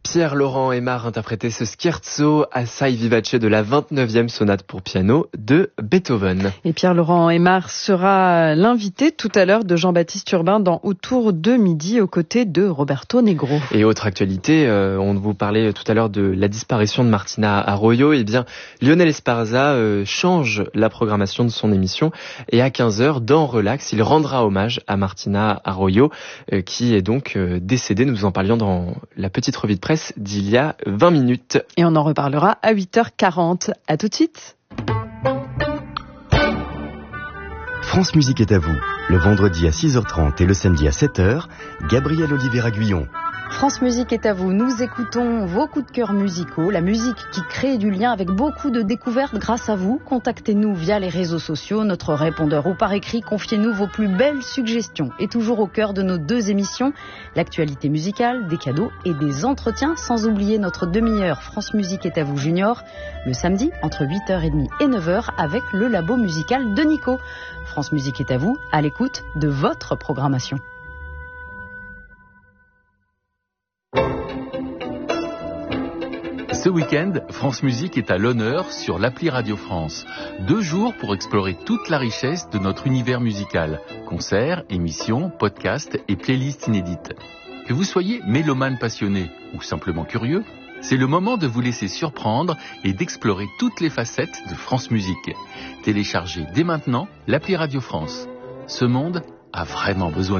Pierre-Laurent Aimard interprétait ce scherzo Assai vivace de la 29e sonate pour piano de Beethoven. Et Pierre-Laurent Aimard sera l'invité tout à l'heure de Jean-Baptiste Urbain dans Autour de midi aux côtés de Roberto Negro. Et autre actualité, on vous parlait tout à l'heure de la disparition de Martina Arroyo. Eh bien, Lionel Esparza change la programmation de son émission et à 15h, dans Relax, il rendra hommage à Martina Arroyo qui est donc décédée. Nous en parlions dans la petite revue de presse d'il y a 20 minutes. Et on en reparlera à 8h40. À tout de suite. France Musique est à vous. Le vendredi à 6h30 et le samedi à 7h, Gabriel Oliveira-Guyon. France Musique est à vous. Nous écoutons vos coups de cœur musicaux, la musique qui crée du lien avec beaucoup de découvertes grâce à vous. Contactez-nous via les réseaux sociaux, notre répondeur ou par écrit. Confiez-nous vos plus belles suggestions. Et toujours au cœur de nos deux émissions, l'actualité musicale, des cadeaux et des entretiens, sans oublier notre demi-heure France Musique est à vous Junior, le samedi entre 8h30 et 9h avec le labo musical de Nico. France Musique est à vous, à l'écoute de votre programmation. Ce week-end, France Musique est à l'honneur sur l'appli Radio France. 2 jours pour explorer toute la richesse de notre univers musical. Concerts, émissions, podcasts et playlists inédites. Que vous soyez mélomane passionné ou simplement curieux, c'est le moment de vous laisser surprendre et d'explorer toutes les facettes de France Musique. Téléchargez dès maintenant l'appli Radio France. Ce monde a vraiment besoin